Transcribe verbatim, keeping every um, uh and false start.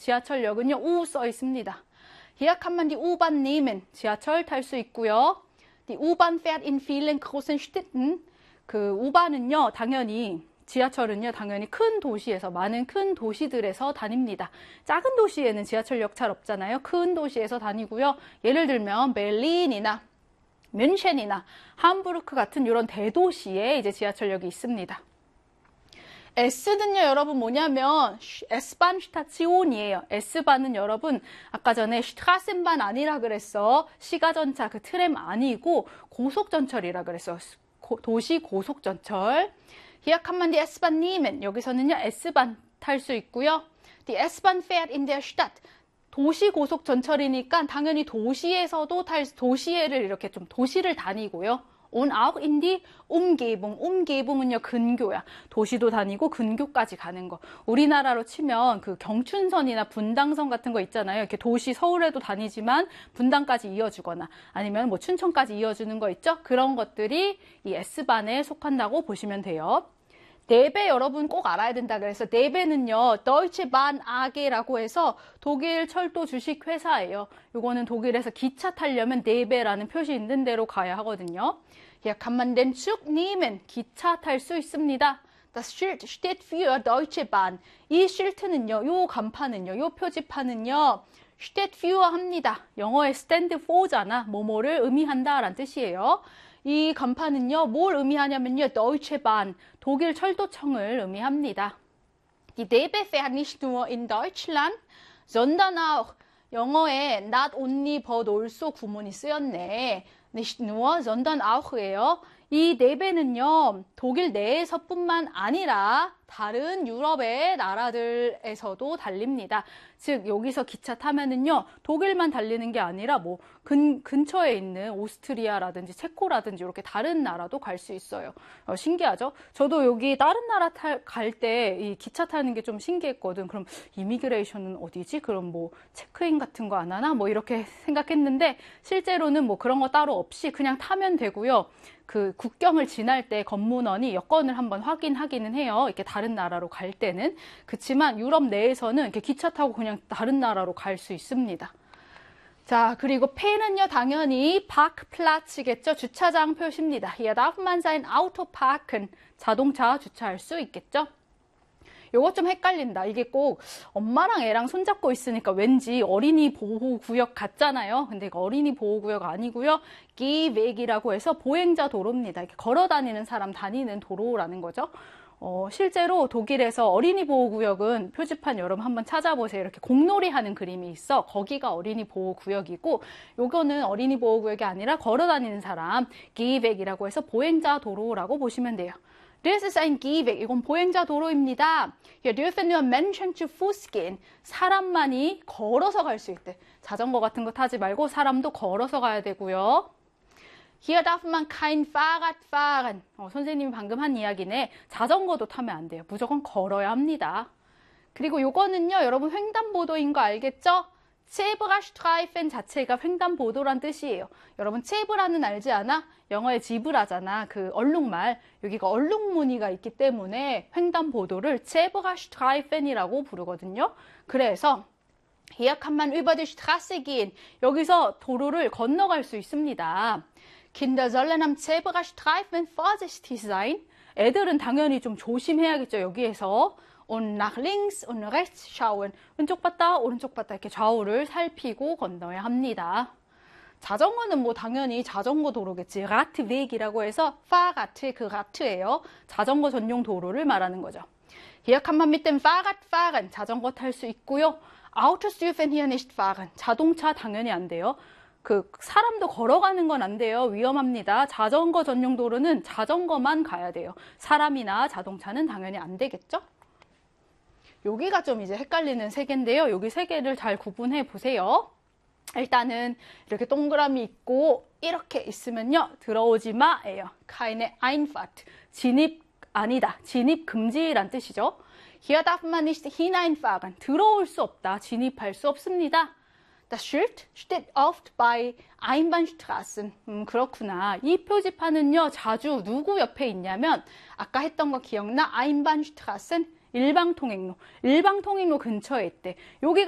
지하철역은요, 우 써 있습니다. Hier kann man die U-Bahn nehmen. 지하철 탈 수 있고요. Die U-Bahn fährt in vielen großen Städten. 그 우반은요, 당연히 지하철은요, 당연히 큰 도시에서, 많은 큰 도시들에서 다닙니다. 작은 도시에는 지하철역 잘 없잖아요. 큰 도시에서 다니고요. 예를 들면 베를린이나 뮌헨이나 함부르크 같은 이런 대도시에 이제 지하철역이 있습니다. S는요, 여러분 뭐냐면 S-Bahn Station이에요. S바는 여러분 아까 전에 Straßenbahn 아니라 그랬어. 시가전차 그 트램 아니고 고속전철이라 그랬어. 고, 도시 고속전철. Hier kann man die S-Bahn nehmen. 여기서는요, Sbahn 탈 수 있고요. Die S-Bahn fährt in der Stadt. 도시 고속전철이니까 당연히 도시에서도 탈, 도시를 이렇게 좀 도시를 다니고요. Und auch in die Umgebung. Umgebung은요, 근교야. 도시도 다니고 근교까지 가는 거. 우리나라로 치면 그 경춘선이나 분당선 같은 거 있잖아요. 이렇게 도시 서울에도 다니지만 분당까지 이어주거나 아니면 뭐 춘천까지 이어주는 거 있죠? 그런 것들이 이 S반에 속한다고 보시면 돼요. 네베 여러분 꼭 알아야 된다 그래서 네베는요, Deutsche Bahn 에이지라고 해서 독일 철도 주식 회사예요. 요거는 독일에서 기차 타려면 네베라는 표시 있는 데로 가야 하거든요. Hier kann man den Zug nehmen. 기차 탈 수 있습니다. Das Schild steht für Deutsche Bahn. 이 쉴트는요, 요 간판은요, 요 표지판은요, steht für 합니다. 영어의 stand for잖아. 뭐뭐를 의미한다 라는 뜻이에요. 이 간판은요, 뭘 의미하냐면요, Deutsche Bahn, 독일 철도청을 의미합니다. Die D B fährt nicht nur in Deutschland, sondern auch 영어에 not only but also 구문이 쓰였네. nicht nur, sondern auch예요. 이 네베는요, 독일 내에서뿐만 아니라 다른 유럽의 나라들에서도 달립니다. 즉 여기서 기차 타면은요, 독일만 달리는 게 아니라 뭐 근, 근처에 있는 오스트리아라든지 체코라든지 이렇게 다른 나라도 갈 수 있어요. 어, 신기하죠? 저도 여기 다른 나라 갈 때 이 기차 타는 게 좀 신기했거든. 그럼 이미그레이션은 어디지? 그럼 뭐 체크인 같은 거 안 하나? 뭐 이렇게 생각했는데 실제로는 뭐 그런 거 따로 없이 그냥 타면 되고요. 그 국경을 지날 때 검문원이 여권을 한번 확인하기는 해요. 이렇게 다른 나라로 갈 때는. 그렇지만 유럽 내에서는 이렇게 기차 타고 그냥 다른 나라로 갈 수 있습니다. 자, 그리고 P는요, 당연히 Parkplatz겠죠. 주차장 표시입니다. Hier darf man sein Auto parken. 자동차 주차할 수 있겠죠. 요거 좀 헷갈린다. 이게 꼭 엄마랑 애랑 손잡고 있으니까 왠지 어린이 보호구역 같잖아요. 근데 이거 어린이 보호구역 아니고요. Gehweg이라고 해서 보행자 도로입니다. 이렇게 걸어다니는 사람 다니는 도로라는 거죠. 어, 실제로 독일에서 어린이 보호구역은 표지판 여러분 한번 찾아보세요. 이렇게 공놀이 하는 그림이 있어. 거기가 어린이 보호구역이고 요거는 어린이 보호구역이 아니라 걸어다니는 사람, Gehweg이라고 해서 보행자 도로라고 보시면 돼요. Das ist ein Gehweg. 이건 보행자 도로입니다. Hier dürfen nur Menschen zu Fuß gehen. 사람만이 걸어서 갈 수 있대. 자전거 같은 거 타지 말고 사람도 걸어서 가야 되고요. Hier darf man kein Fahrrad fahren. 어, 선생님이 방금 한 이야기네. 자전거도 타면 안 돼요. 무조건 걸어야 합니다. 그리고 요거는요, 여러분 횡단보도인 거 알겠죠? 제브라스트라이펜 자체가 횡단보도란 뜻이에요. 여러분 제브라는 알지 않아? 영어의 지브라잖아. 그 얼룩말. 여기가 얼룩 무늬가 있기 때문에 횡단보도를 제브라스트라이펜이라고 부르거든요. 그래서 Hier kann man über die Straße gehen. 여기서 도로를 건너갈 수 있습니다. Kinder sollen am Zebrastreifen vorsichtig sein. 애들은 당연히 좀 조심해야겠죠. 여기에서. Und nach links und rechts schauen. 왼쪽 봤다, 오른쪽 봤다 이렇게 좌우를 살피고 건너야 합니다. 자전거는 뭐 당연히 자전거 도로겠지. Radweg이라고 해서 Fahrrad, 그 라트예요. 자전거 전용 도로를 말하는 거죠. Hier kann man mit dem Fahrrad fahren. 자전거 탈 수 있고요. Autos dürfen hier nicht fahren. 자동차 당연히 안 돼요. 그 사람도 걸어가는 건 안 돼요. 위험합니다. 자전거 전용 도로는 자전거만 가야 돼요. 사람이나 자동차는 당연히 안 되겠죠? 여기가 좀 이제 헷갈리는 세 개인데요. 여기 세 개를 잘 구분해 보세요. 일단은 이렇게 동그라미 있고 이렇게 있으면요. 들어오지 마예요. keine Einfahrt. 진입 아니다. 진입 금지란 뜻이죠. Hier darf man nicht hineinfahren. 들어올 수 없다. 진입할 수 없습니다. Das Schild steht oft bei Einbahnstraßen. 음, 그렇구나. 이 표지판은요. 자주 누구 옆에 있냐면 아까 했던 거 기억나? Einbahnstraßen. 일방통행로. 일방통행로 근처에 있대. 여기가